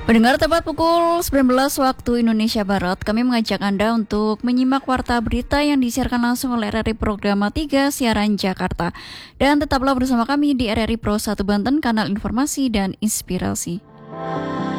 Pendengar, tepat pukul 19 waktu Indonesia Barat, kami mengajak Anda untuk menyimak warta berita yang disiarkan langsung oleh RRI Programa 3 Siaran Jakarta. Dan tetaplah bersama kami di RRI Pro 1 Banten, kanal informasi dan inspirasi.